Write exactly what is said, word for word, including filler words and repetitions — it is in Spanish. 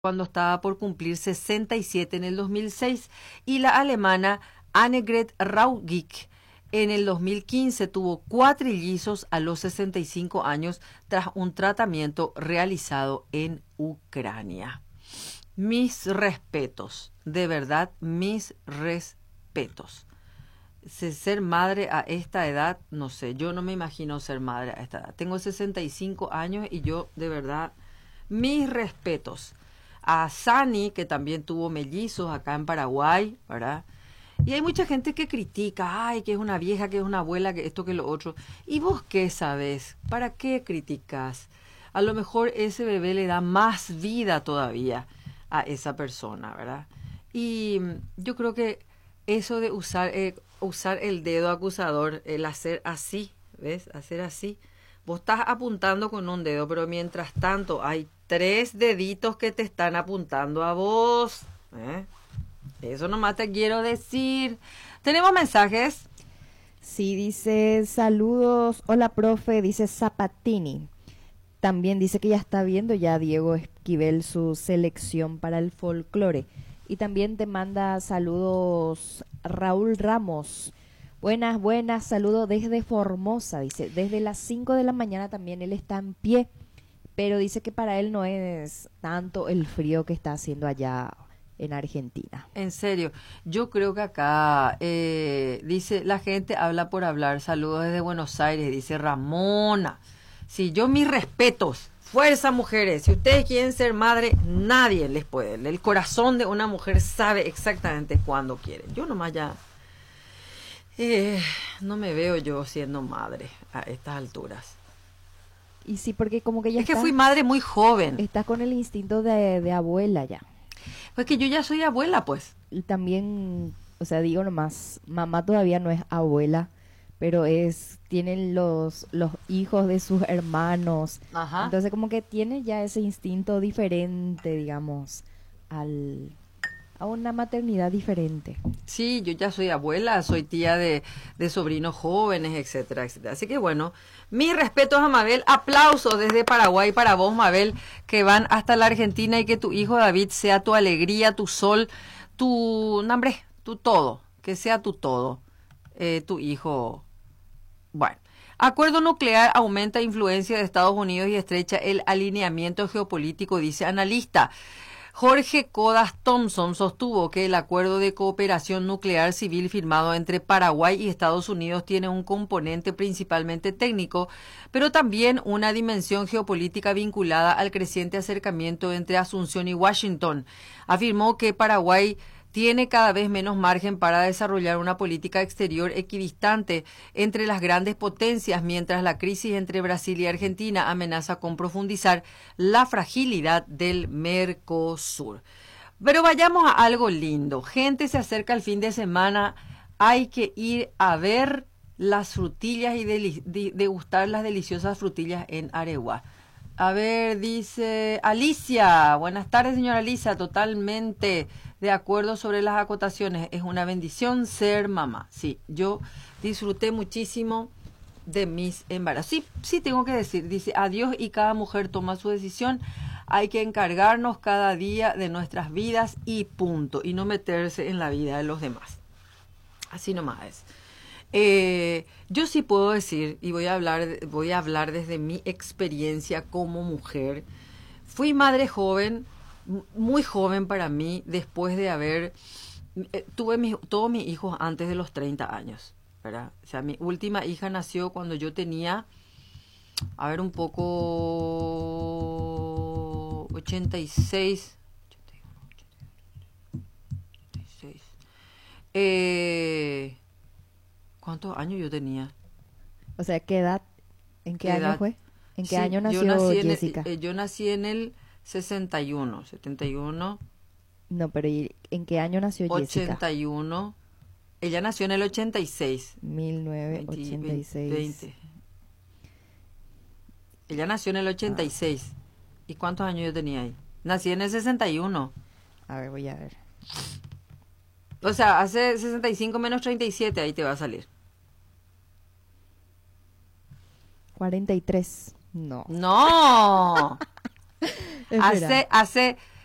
cuando estaba por cumplir sesenta y siete en el dos mil seis, y la alemana Annegret Raugick en el dos mil quince tuvo cuatrillizos a los sesenta y cinco años tras un tratamiento realizado en Ucrania. Mis respetos, de verdad, mis respetos. Ser madre a esta edad, no sé, yo no me imagino ser madre a esta edad. Tengo sesenta y cinco años y yo, de verdad, mis respetos. A Sani, que también tuvo mellizos acá en Paraguay, ¿verdad? Y hay mucha gente que critica, ay, que es una vieja, que es una abuela, que esto, que lo otro. ¿Y vos qué sabés? ¿Para qué criticas? A lo mejor ese bebé le da más vida todavía a esa persona, ¿verdad? Y yo creo que eso de usar, eh, usar el dedo acusador, el hacer así, ¿ves? Hacer así. Vos estás apuntando con un dedo, pero mientras tanto hay tres deditos que te están apuntando a vos. ¿eh? Eso nomás te quiero decir. ¿Tenemos mensajes? Sí, dice saludos. Hola, profe, dice Zapatini. También dice que ya está viendo ya Diego Esquivel su selección para el folclore. Y también te manda saludos Raúl Ramos. Buenas, buenas, saludo desde Formosa, dice. Desde las cinco de la mañana también él está en pie, pero dice que para él no es tanto el frío que está haciendo allá en Argentina. En serio, yo creo que acá, eh, dice, la gente habla por hablar. Saludos desde Buenos Aires, dice Ramona. Sí, yo mis respetos. Fuerza, mujeres. Si ustedes quieren ser madre, nadie les puede. El corazón de una mujer sabe exactamente cuándo quiere. Yo nomás ya... Eh, no me veo yo siendo madre a estas alturas. Y sí, porque como que ya Es que está, fui madre muy joven. está con el instinto de, de abuela ya. Pues que yo ya soy abuela, pues. Y también, o sea, digo nomás, mamá todavía no es abuela, pero es, tienen los, los hijos de sus hermanos. Ajá. Entonces como que tiene ya ese instinto diferente, digamos, al, a una maternidad diferente. Sí, yo ya soy abuela, soy tía de, de sobrinos jóvenes, etcétera, etcétera. Así que bueno, mis respetos a Mabel, aplausos desde Paraguay para vos, Mabel, que van hasta la Argentina, y que tu hijo David sea tu alegría, tu sol, tu, no, hombre, tu todo, que sea tu todo, eh, tu hijo. Bueno. Acuerdo nuclear aumenta influencia de Estados Unidos y estrecha el alineamiento geopolítico, dice analista. Jorge Codas Thompson sostuvo que el acuerdo de cooperación nuclear civil firmado entre Paraguay y Estados Unidos tiene un componente principalmente técnico, pero también una dimensión geopolítica vinculada al creciente acercamiento entre Asunción y Washington. Afirmó que Paraguay tiene cada vez menos margen para desarrollar una política exterior equidistante entre las grandes potencias, mientras la crisis entre Brasil y Argentina amenaza con profundizar la fragilidad del Mercosur. Pero vayamos a algo lindo. Gente, se acerca el fin de semana, hay que ir a ver las frutillas y deli- de- degustar las deliciosas frutillas en Areguá. A ver, dice Alicia. Buenas tardes, señora Alicia. Totalmente de acuerdo sobre las acotaciones. Es una bendición ser mamá. Sí, yo disfruté muchísimo de mis embarazos. Sí, sí tengo que decir. Dice, adiós, y cada mujer toma su decisión. Hay que encargarnos cada día de nuestras vidas y punto. Y no meterse en la vida de los demás. Así nomás es. Eh, yo sí puedo decir, y voy a hablar, voy a hablar desde mi experiencia como mujer. Fui madre joven, muy joven para mí, después de haber, eh, tuve mis, todos mis hijos antes de los treinta años, ¿verdad? O sea, mi última hija nació cuando yo tenía, a ver, un poco, ochenta y seis, eh... ¿Cuántos años yo tenía? O sea, ¿qué edad? ¿En qué, ¿Qué año edad? fue? ¿En qué Sí, año nació yo nací en Jessica? el, eh, yo nací en el sesenta y uno, setenta y uno, No, pero ¿y ¿en qué año nació Jessica? ochenta y uno. Ella nació en el ochenta y seis. mil novecientos ochenta y seis. veinte. Ella nació en el ochenta y seis. ¿Y cuántos años yo tenía ahí? Nací en el sesenta y uno. A ver, voy a ver. O sea, hace sesenta y cinco menos treinta y siete, ahí te va a salir. cuarenta y tres. No. No. Espera. hace, hace